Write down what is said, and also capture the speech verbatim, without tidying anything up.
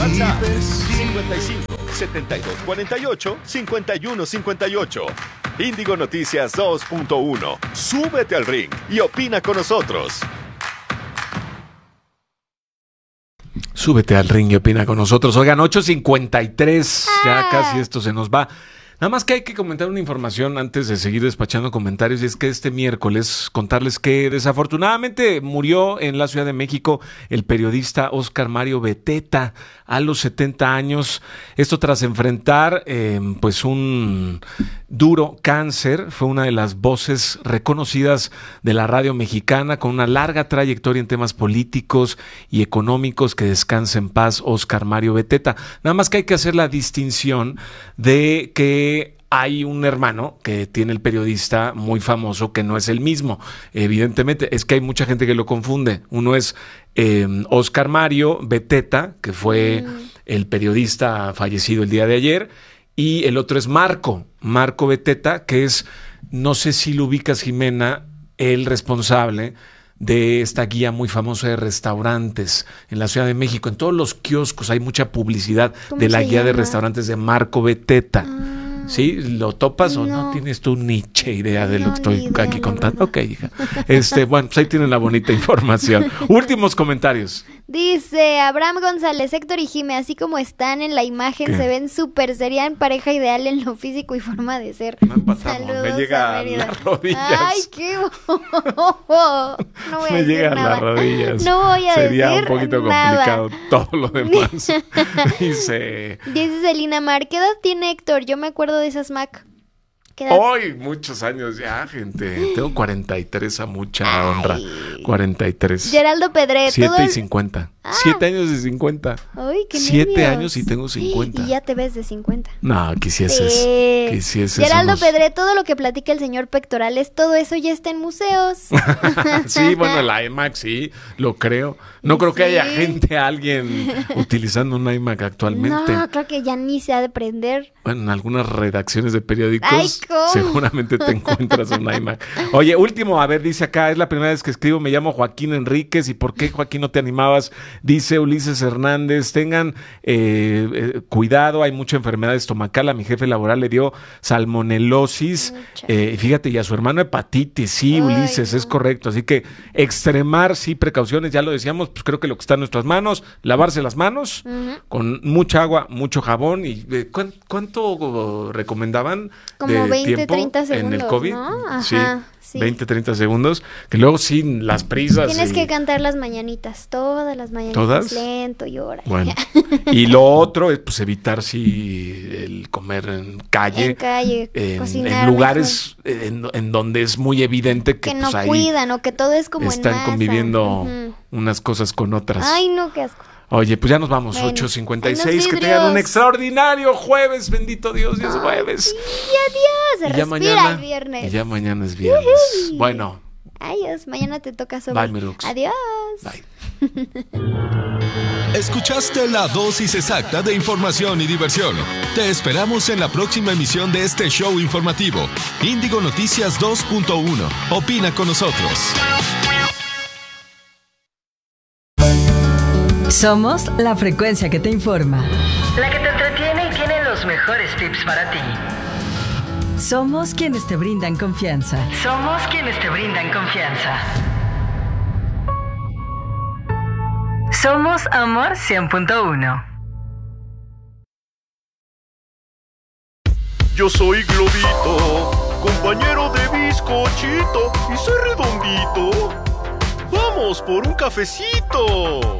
WhatsApp cincuenta y cinco, setenta y dos cuarenta y ocho, cincuenta y uno cincuenta y ocho. Índigo Noticias dos punto uno. Súbete al ring y opina con nosotros. Súbete al ring y opina con nosotros. Oigan, ocho cincuenta y tres, ya casi esto se nos va. Nada más que hay que comentar una información antes de seguir despachando comentarios, y es que este miércoles contarles que desafortunadamente murió en la Ciudad de México el periodista Óscar Mario Beteta a los setenta años. Esto tras enfrentar eh, pues un duro cáncer. Fue una de las voces reconocidas de la radio mexicana, con una larga trayectoria en temas políticos y económicos. Que descanse en paz Óscar Mario Beteta. Nada más que hay que hacer la distinción de que hay un hermano que tiene el periodista muy famoso que no es el mismo. Evidentemente, es que hay mucha gente que lo confunde. Uno es eh, Óscar Mario Beteta, que fue mm. el periodista fallecido el día de ayer, y el otro es Marco, Marco Beteta, que es, no sé si lo ubicas, Jimena, el responsable de esta guía muy famosa de restaurantes en la Ciudad de México. En todos los kioscos hay mucha publicidad de la guía llama? de restaurantes de Marco Beteta. Ah. ¿Sí? ¿Lo topas no. o no tienes tú ni che idea de no, lo que estoy idea, aquí contando? Ok, hija. Este, bueno, pues ahí tienen la bonita información. Últimos comentarios. Dice Abraham González, Héctor y Jime, así como están en la imagen, ¿qué? Se ven súper, serían pareja ideal en lo físico y forma de ser. No empatamos, me llega a las rodillas. Ay, qué bobo. No voy a me decir llega nada. a las rodillas. No voy a Sería decir un poquito nada. complicado todo lo demás. Dice... Dice Celina Mar, ¿qué edad tiene Héctor? Yo me acuerdo de esas Mac. Hoy, muchos años ya, gente. Tengo cuarenta y tres a mucha Ay. honra. cuarenta y tres. Geraldo Pedret. siete y cincuenta. Ah. siete años de cincuenta. Ay, qué siete nervios. años y tengo cincuenta. Y ya te ves de cincuenta. No, quisieses. Sí. Quisieses Geraldo unos... Pedret, todo lo que platica el señor Pectorales, todo eso ya está en museos. Sí, bueno, el iMac, sí, lo creo. No creo sí. que haya gente, alguien utilizando un iMac actualmente. No, creo que ya ni se ha de prender. Bueno, en algunas redacciones de periódicos Ay, ¿cómo? seguramente te encuentras un iMac. Oye, último, a ver, dice acá, es la primera vez que escribo, me llamo Joaquín Enríquez. ¿Y por qué, Joaquín, no te animabas? Dice Ulises Hernández, tengan eh, eh, cuidado, hay mucha enfermedad estomacal. A mi jefe laboral le dio salmonelosis. Eh, fíjate, y a su hermano hepatitis. Sí, Ay, Ulises, no. es correcto. Así que extremar, sí, precauciones, ya lo decíamos, pues creo que lo que está en nuestras manos, lavarse las manos uh-huh. con mucha agua, mucho jabón. Y eh, ¿cuánto, ¿Cuánto recomendaban? Como de veinte, tiempo treinta segundos, en el COVID, ¿no? Ajá, sí, sí, veinte, treinta segundos, que luego sin las prisas. Tienes y... que cantar las mañanitas, todas las mañanitas, ¿Todas? lento y ahora. Bueno, y lo otro es pues evitar sí el comer en calle, en calle, en, cocinar en lugares en, en donde es muy evidente que, que pues, no ahí cuidan o que todo es como están en masa. conviviendo uh-huh. unas cosas con otras. Ay, no, qué asco. Oye, pues ya nos vamos, bueno, ocho cincuenta y seis, que tengan un extraordinario jueves, bendito Dios, y es jueves. Sí, adiós, se y ya respira mañana, el viernes. Y ya mañana es viernes. Uh-huh. Bueno. Adiós, mañana te toca sobre. Bye, Mirux. Adiós. Bye. Escuchaste la dosis exacta de información y diversión. Te esperamos en la próxima emisión de este show informativo. Índigo Noticias dos punto uno. Opina con nosotros. Somos la frecuencia que te informa, la que te entretiene y tiene los mejores tips para ti. Somos quienes te brindan confianza. Somos quienes te brindan confianza. Somos Amor cien punto uno. Yo soy Globito, compañero de bizcochito, y soy redondito. ¡Vamos por un cafecito!